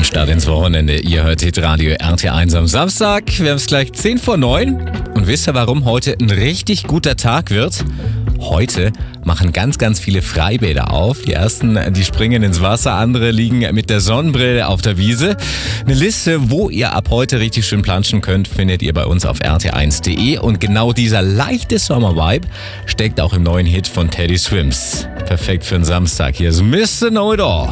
Start ins Wochenende. Ihr hört Hitradio RT1 am Samstag. Wir haben es gleich 10:09. Und wisst ihr, warum heute ein richtig guter Tag wird? Heute machen ganz, ganz viele Freibäder auf. Die ersten, die springen ins Wasser, andere liegen mit der Sonnenbrille auf der Wiese. Eine Liste, wo ihr ab heute richtig schön planschen könnt, findet ihr bei uns auf rt1.de. Und genau dieser leichte Sommer-Vibe steckt auch im neuen Hit von Teddy Swims. Perfekt für einen Samstag. Hier ist Mr. Know It All.